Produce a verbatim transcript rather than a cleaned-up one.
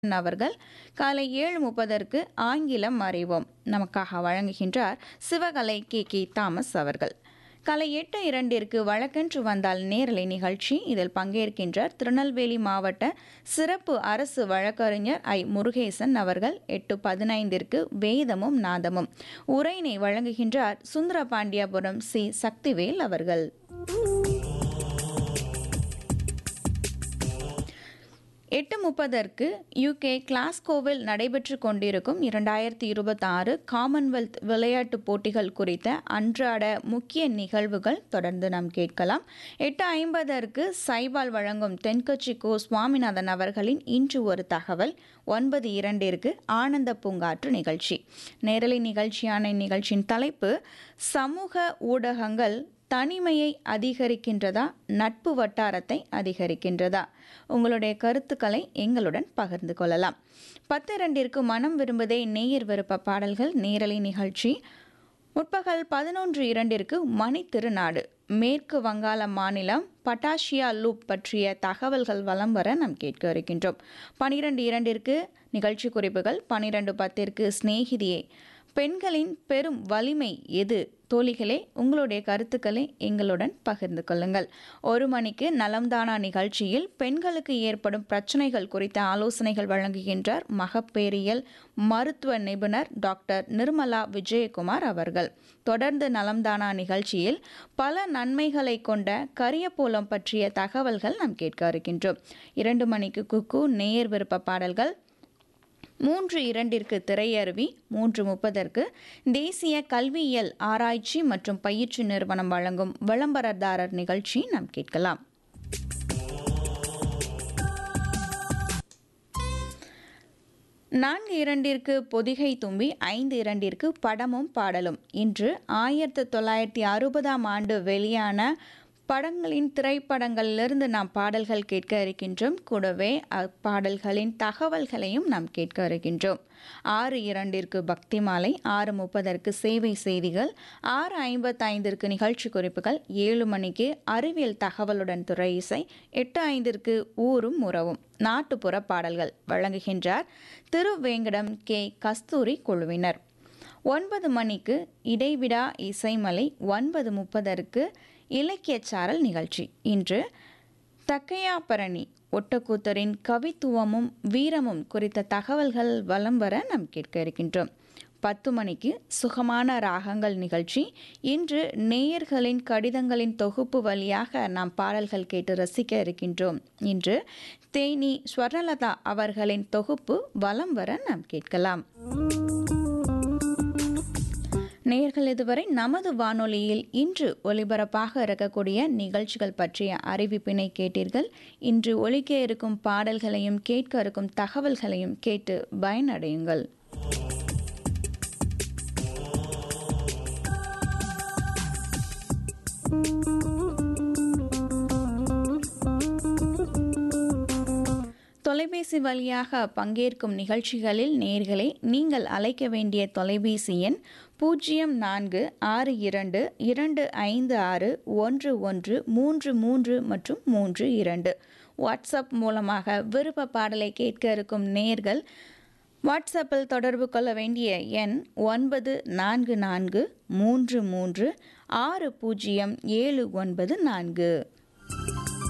அவர்கள் காலை ஏழு முப்பதற்கு ஆங்கிலம் அறிவோம் நமக்காக வழங்குகின்றார் சிவகலை கே கே தாமஸ் அவர்கள். காலை எட்டு இரண்டிற்கு வழக்கென்று வந்தால் நேரலை நிகழ்ச்சி. இதில் பங்கேற்கின்றார் திருநெல்வேலி மாவட்ட சிறப்பு அரசு வழக்கறிஞர் ஐ முருகேசன் அவர்கள். எட்டு பதினைந்திற்கு வேதமும் நாதமும் உரையினை வழங்குகின்றார் சுந்தரபாண்டியபுரம் சி சக்திவேல் அவர்கள். எட்டு முப்பதற்கு யூகே கிளாஸ்கோவில் நடைபெற்று கொண்டிருக்கும் இரண்டாயிரத்தி இருபத்தி ஆறு காமன்வெல்த் விளையாட்டுப் போட்டிகள் குறித்த அன்றாட முக்கிய நிகழ்வுகள் தொடர்ந்து நாம் கேட்கலாம். எட்டு ஐம்பதற்கு சைபால் வழங்கும் தென்கட்சி கோ சுவாமிநாதன் அவர்களின் இன்று ஒரு தகவல். ஒன்பது இரண்டிற்கு ஆனந்த பூங்காற்று நிகழ்ச்சி. நேரலை நிகழ்ச்சியான நிகழ்ச்சியின் தலைப்பு சமூக ஊடகங்கள் தனிமையை அதிகரிக்கின்றதா, நட்பு வட்டாரத்தை அதிகரிக்கின்றதா? உங்களுடைய கருத்துக்களை எங்களுடன் பகிர்ந்து கொள்ளலாம். பத்து இரண்டிற்கு மனம் விரும்புதே நேயர் விருப்ப பாடல்கள் நேரலை நிகழ்ச்சி. முற்பகல் பதினொன்று இரண்டிற்கு மணி திருநாடு மேற்கு வங்காள மாநிலம் பட்டாஷியா லூப் பற்றிய தகவல்கள் வலம் வர நாம் கேட்க இருக்கின்றோம். பனிரெண்டு இரண்டிற்கு நிகழ்ச்சி குறிப்புகள். பனிரெண்டு பத்திற்கு சிநேகிதியே பெண்களின் பெரும் வலிமை எது? தோழிகளே, உங்களுடைய கருத்துக்களை எங்களுடன் பகிர்ந்து கொள்ளுங்கள். ஒரு மணிக்கு நலம்தானா நிகழ்ச்சியில் பெண்களுக்கு ஏற்படும் பிரச்சனைகள் குறித்த ஆலோசனைகள் வழங்குகின்றார் மகப்பேறியல் மருத்துவ நிபுணர் டாக்டர் நிர்மலா விஜயகுமார் அவர்கள். தொடர்ந்து நலம்தானா நிகழ்ச்சியில் பல நன்மைகளை கொண்ட கரியப்பூலம் பற்றிய தகவல்கள் நாம் கேட்க இருக்கின்றோம். இரண்டு மணிக்கு குக்கு நேயர் விருப்ப பாடல்கள். மூன்று இரண்டிற்கு திரையருவி. மூன்று முப்பதற்கு தேசிய கல்வியியல் ஆராய்ச்சி மற்றும் பயிற்சி நிறுவனம் வழங்கும் விளம்பரதாரர் நிகழ்ச்சி நாம் கேட்கலாம். நான்கு இரண்டிற்கு பொதிகை தும்பி. ஐந்து இரண்டிற்கு படமும் பாடலும். இன்று ஆயிரத்தி தொள்ளாயிரத்தி அறுபதாம் ஆண்டு வெளியான படங்களின் திரைப்படங்களிலிருந்து நாம் பாடல்கள் கேட்க இருக்கின்றோம். கூடவே அப்பாடல்களின் தகவல்களையும் நாம் கேட்க இருக்கின்றோம். ஆறு இரண்டிற்கு பக்தி மாலை. ஆறு முப்பதற்கு சேவை செய்திகள். ஆறு ஐம்பத்தைந்திற்கு நிகழ்ச்சி குறிப்புகள். ஏழு மணிக்கு அறிவியல் தகவலுடன் துறை இசை. எட்டு ஐந்திற்கு ஊரும் உறவும் நாட்டுப்புற பாடல்கள் வழங்குகின்றார் திருவேங்கடம் கே கஸ்தூரி குழுவினர். ஒன்பது மணிக்கு இடைவிடா இசைமலை. ஒன்பது முப்பதற்கு இலக்கியச்சாரல் நிகழ்ச்சி. இன்று தக்கையாபரணி ஒட்டக்கூத்தரின் கவித்துவமும் வீரமும் குறித்த தகவல்கள் வலம் வர நாம் கேட்க இருக்கின்றோம். பத்து மணிக்கு சுகமான ராகங்கள் நிகழ்ச்சி. இன்று நேயர்களின் கடிதங்களின் தொகுப்பு வழியாக நாம் பாடல்கள் கேட்டு ரசிக்க இருக்கின்றோம். இன்று தேனி ஸ்வர்ணலதா அவர்களின் தொகுப்பு வலம் வர நாம் கேட்கலாம். நேயர்கள், இதுவரை நமது வானொலியில் இன்று ஒலிபரப்பாக இருக்கக்கூடிய நிகழ்ச்சிகள் பற்றிய அறிவிப்பினை கேட்டீர்கள். இன்று ஒலிக்க இருக்கும் பாடல்களையும் கேட்க இருக்கும் தகவல்களையும் கேட்டு பயனடையுங்கள். தொலைபேசி வழியாக பங்கேற்கும் நிகழ்ச்சிகளில் நேயர்களை நீங்கள் அழைக்க வேண்டிய தொலைபேசி எண் பூஜ்ஜியம் நான்கு ஆறு இரண்டு இரண்டு ஐந்து ஆறு ஒன்று ஒன்று மூன்று மூன்று மற்றும் மூன்று இரண்டு. வாட்ஸ்அப் மூலமாக விருப்ப பாடலை கேட்க இருக்கும் நேயர்கள் வாட்ஸ்அப்பில் தொடர்பு கொள்ள வேண்டிய எண் ஒன்பது நான்கு நான்கு மூன்று மூன்று ஆறு பூஜ்ஜியம் ஏழு ஒன்பது நான்கு.